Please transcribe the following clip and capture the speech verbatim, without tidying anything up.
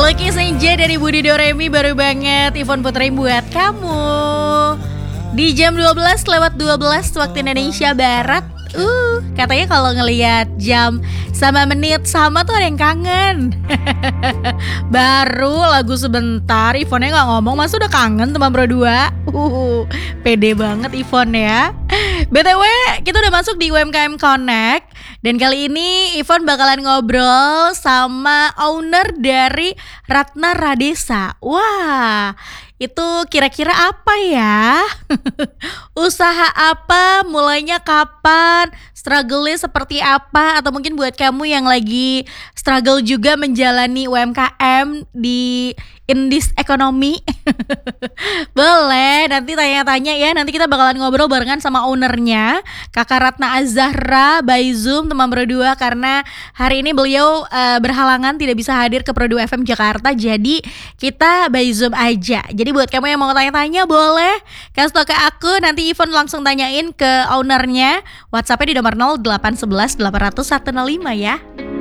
Lucky Senja dari Budi Doremi baru banget Ivon Putri buat kamu. Di jam dua belas lewat dua belas waktu Indonesia Barat. Uh, katanya kalau ngelihat jam sama menit sama tuh ada yang kangen. Baru lagu sebentar Ivonnya gak ngomong, masa udah kangen teman berdua. Uh, pede banget Ivon ya. B T W kita udah masuk di U M K M Connect. Dan kali ini Ivon bakalan ngobrol sama owner dari Ratna Radesa. Wah, itu kira-kira apa ya? Usaha apa? Mulainya kapan? Struggle-nya seperti apa? Atau mungkin buat kamu yang lagi struggle juga menjalani U M K M di in this economy. Boleh nanti tanya-tanya ya. Nanti kita bakalan ngobrol barengan sama ownernya, Kakak Ratna Azahra by Zoom teman berdua, karena hari ini beliau uh, berhalangan tidak bisa hadir ke Produk F M Jakarta. Jadi kita by Zoom aja. Jadi buat kamu yang mau tanya-tanya boleh kasih tau ke aku, nanti Ivon langsung tanyain ke ownernya. WhatsAppnya di nomor nol delapan satu satu delapan nol nol satu nol lima ya.